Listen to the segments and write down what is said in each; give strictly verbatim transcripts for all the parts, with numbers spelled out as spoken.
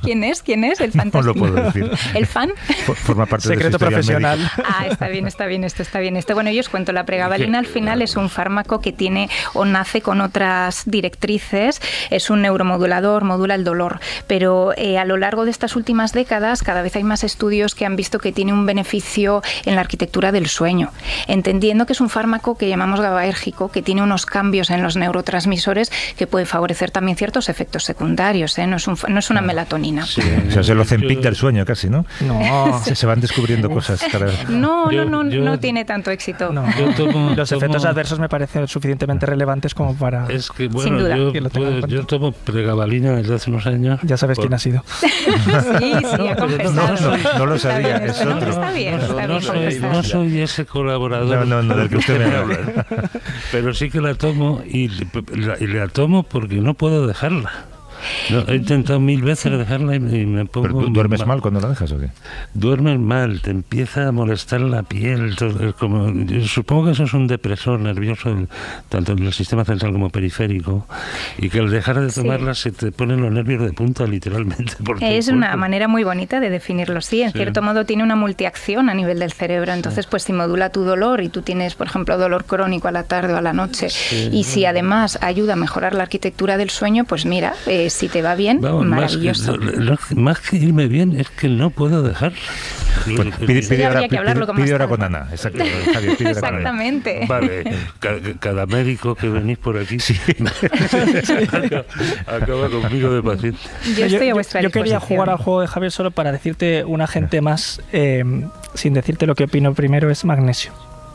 ¿Quién es? ¿Quién es? El fantástico. No lo puedo decir. ¿El fan? Forma parte Secreto de su profesional. médica. Ah, está bien, está bien, esto está bien. Esto, bueno, yo os cuento, la pregabalina al final es un fármaco que tiene o nace con otras directrices, es un neuromodulador, modula el dolor, pero eh, a lo largo de estas últimas décadas cada vez hay más estudios que han visto que tiene un beneficio en la arquitectura del sueño, entendiendo que es un fármaco que llamamos GABAérgico, que tiene unos cambios en los neurotransmisores que puede favorecer también ciertos efectos secundarios, ¿eh? No es un, no es una melatonina. Sí, o sea, es el Ozempic del sueño casi, ¿no? No. Se, se van descubriendo cosas cada vez. No, Yo- no, no, yo- no tiene tanto éxito. No. Yo tomo- Los tomo- efectos adversos me parecen suficientemente relevantes como para... Es que, Sin bueno, duda. yo, Que lo tenga en puedo- cuenta. yo tomo pregabalina desde hace unos años. Ya sabes por- quién ha sido. Sí, sí, ha confesado. no, no, no lo Está sabía, bien, es está- otro. Está bien, No, está no bien soy, confesado. no soy ese colaborador. No, no, no, del que usted me habla. Pero sí que la tomo y, la, y la tomo porque no puedo dejarla. No, he intentado mil veces dejarla y me, y me pongo... ¿Pero tú duermes ma- mal cuando la dejas o qué? Duermes mal, te empieza a molestar la piel. Todo, es como, yo supongo que eso es un depresor nervioso, el- tanto en el sistema central como periférico, y que al dejar de Sí. tomarla se te ponen los nervios de punta, literalmente. por todo el Es una cuerpo. manera muy bonita de definirlo, sí. En Sí. cierto modo tiene una multiacción a nivel del cerebro. Entonces, pues si modula tu dolor y tú tienes, por ejemplo, dolor crónico a la tarde o a la noche, Sí. y si además ayuda a mejorar la arquitectura del sueño, pues mira, eh, si te va bien, Vamos, más que, maravilloso. lo- lo- más que irme bien, es que no puedo dejar. Pues pide, Sí, pide habría ahora, que hablarlo pide- con pide más ahora calma. con Ana. Exacto, Javier, pide ahora con Ana. Exactamente. Vale, ca- cada médico que venís por aquí acaba, acaba conmigo de paciente. Yo estoy a vuestra yo quería disposición. jugar al juego de Javier solo para decirte un agente más, eh, sin decirte lo que opino primero, es magnesio.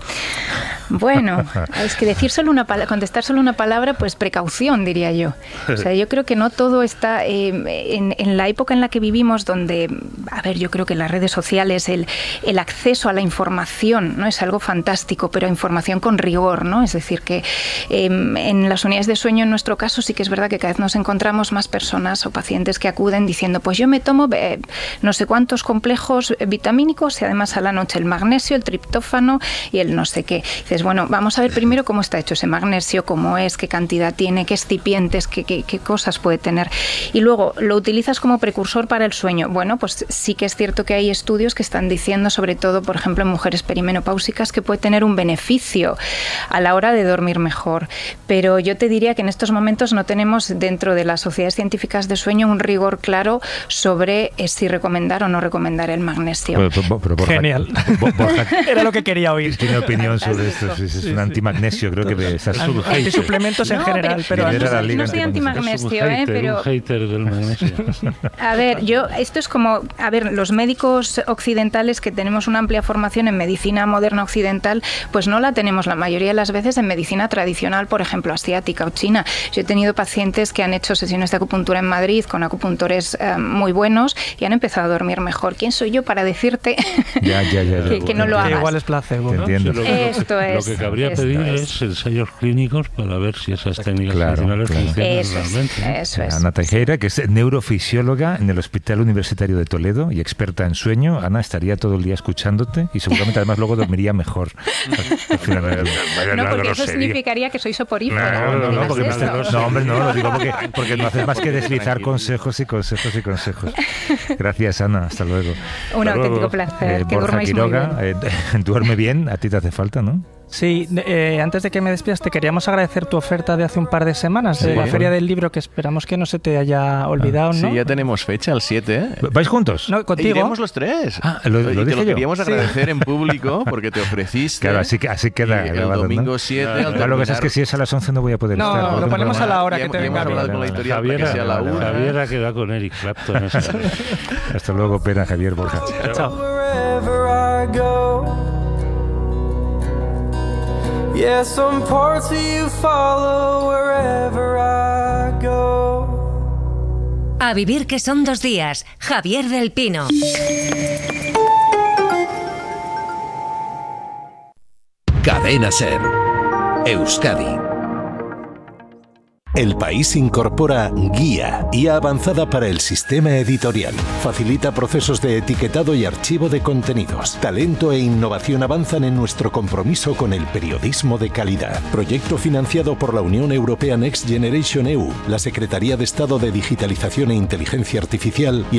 Bueno, es que decir solo una pala- contestar solo una palabra, pues precaución, diría yo. O sea, yo creo que no todo está eh, en, en la época en la que vivimos, donde, a ver, yo creo que las redes sociales, el, el acceso a la información, ¿no? Es algo fantástico, pero información con rigor, ¿no? Es decir, que eh, en las unidades de sueño, en nuestro caso, sí que es verdad que cada vez nos encontramos más personas o pacientes que acuden diciendo, pues yo me tomo eh, no sé cuántos complejos vitamínicos y además a la noche el magnesio, el triptófano y el no sé qué. Dices, bueno, vamos a ver primero cómo está hecho ese magnesio, cómo es, qué cantidad tiene, qué excipientes, qué, qué, qué cosas puede tener. Y luego, ¿lo utilizas como precursor para el sueño? Bueno, pues sí que es cierto que hay estudios que están diciendo, sobre todo, por ejemplo, en mujeres perimenopáusicas, que puede tener un beneficio a la hora de dormir mejor. Pero yo te diría que en estos momentos no tenemos dentro de las sociedades científicas de sueño un rigor claro sobre eh, si recomendar o no recomendar el magnesio. Pero, pero, pero Borja, Genial. Bo- Borja Era lo que quería oír. tiene opinión sobre esto. Fantástico. Es, es un antimagnesio, creo que estás Es un hater. Antisuplementos en No, general, pero... Lidera no, la soy- liga no soy antimagnesio. Es un antimagnesio, ¿eh? hater, pero un hater del magnesio. a ver, yo esto es como, a ver, los médicos occidentales que tenemos una amplia formación en medicina moderna occidental, pues no la tenemos la mayoría de las veces en medicina tradicional, por ejemplo, asiática o china. Yo he tenido pacientes que han hecho sesiones de acupuntura en Madrid con acupuntores eh, muy buenos y han empezado a dormir mejor. ¿Quién soy yo para decirte Ya, ya, ya, ya. que, que no lo Que hagas? igual es placebo, Te ¿no? entiendo. Lo que- Esto es, Lo que cabría esto pedir es. es ensayos clínicos para ver si esas técnicas Claro, funcionales claro. funcionan Eso realmente. ¿no? es, eso es. Ana Teijeira, que es neurofisióloga en el Hospital Universitario de Toledo y experta en sueño. Ana estaría todo el día escuchándote y seguramente además luego dormiría mejor. Al final, vaya- vaya No, una porque eso grosería. significaría que soy soporífera. Claro, cuando no, no, digas porque no, eso. haces- no, hombre, no, lo digo porque, porque no haces más que deslizar consejos y consejos y consejos. Gracias, Ana, hasta luego. Un Hasta auténtico luego. placer. Eh, que Borja durmáis muy bien. Quiroga, eh, duerme bien, a ti te hace falta, ¿no? Sí, eh, antes de que me despidas, te queríamos agradecer tu oferta de hace un par de semanas, de Sí. la Feria del Libro, que esperamos que no se te haya olvidado, ¿no? Sí, ya tenemos fecha, el siete. ¿eh? ¿Vais juntos? No, contigo. Iremos los tres. Ah, lo- lo y te dije lo yo. queríamos agradecer en público porque te ofreciste. Claro, así, que- así queda y el grabado, ¿no? domingo siete, al Claro, lo que pasa es terminar- que si es a las once no voy a poder No, estar. lo tengo ponemos a la hora Ya que hemos- te ya venga. hemos hablado con la Vale, editorial Javier, para que sea la vale, una. vale. Javier ha quedado con Eric Clapton. esa. Hasta luego, pena, Javier Borja. Chao. Wherever I go, yeah, some parts of you follow wherever I go. A vivir que son dos días. Javier del Pino. Cadena Ser. Euskadi. El País incorpora Guía, guía avanzada para el sistema editorial. Facilita procesos de etiquetado y archivo de contenidos. Talento e innovación avanzan en nuestro compromiso con el periodismo de calidad. Proyecto financiado por la Unión Europea Next Generation E U, la Secretaría de Estado de Digitalización e Inteligencia Artificial y